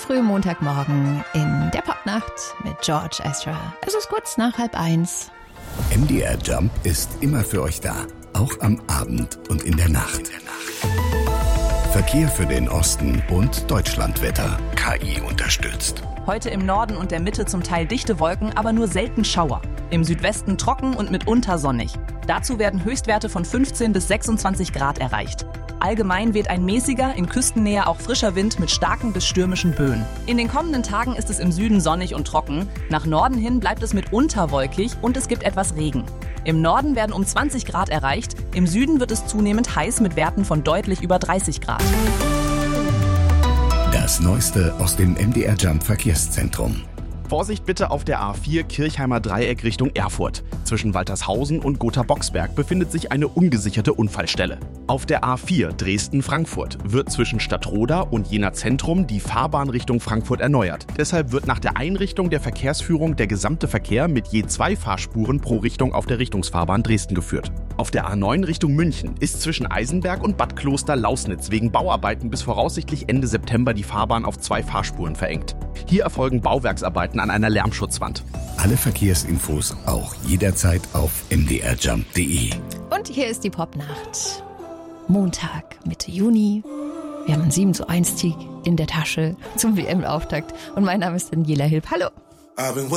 frühen Montagmorgen in der Popnacht mit George Ezra. Es ist kurz nach 12:30. MDR Jump ist immer für euch da, auch am Abend und in der Nacht. Verkehr für den Osten und Deutschlandwetter. KI unterstützt. Heute im Norden und der Mitte zum Teil dichte Wolken, aber nur selten Schauer. Im Südwesten trocken und mitunter sonnig. Dazu werden Höchstwerte von 15 bis 26 Grad erreicht. Allgemein weht ein mäßiger, in Küstennähe auch frischer Wind mit starken bis stürmischen Böen. In den kommenden Tagen ist es im Süden sonnig und trocken. Nach Norden hin bleibt es mitunter wolkig und es gibt etwas Regen. Im Norden werden um 20 Grad erreicht, im Süden wird es zunehmend heiß mit Werten von deutlich über 30 Grad. Das Neueste aus dem MDR Jump Verkehrszentrum. Vorsicht bitte auf der A4 Kirchheimer Dreieck Richtung Erfurt. Zwischen Waltershausen und Gotha-Boxberg befindet sich eine ungesicherte Unfallstelle. Auf der A4 Dresden-Frankfurt wird zwischen Stadtroda und Jena Zentrum die Fahrbahn Richtung Frankfurt erneuert. Deshalb wird nach der Einrichtung der Verkehrsführung der gesamte Verkehr mit je 2 Fahrspuren pro Richtung auf der Richtungsfahrbahn Dresden geführt. Auf der A9 Richtung München ist zwischen Eisenberg und Bad Kloster-Lausnitz wegen Bauarbeiten bis voraussichtlich Ende September die Fahrbahn auf 2 Fahrspuren verengt. Hier erfolgen Bauwerksarbeiten an einer Lärmschutzwand. Alle Verkehrsinfos auch jederzeit auf mdrjump.de. Und hier ist die Popnacht. Montag, Mitte Juni. Wir haben einen 7:1 Sieg in der Tasche zum WM-Auftakt. Und mein Name ist Daniela Hilb. Hallo.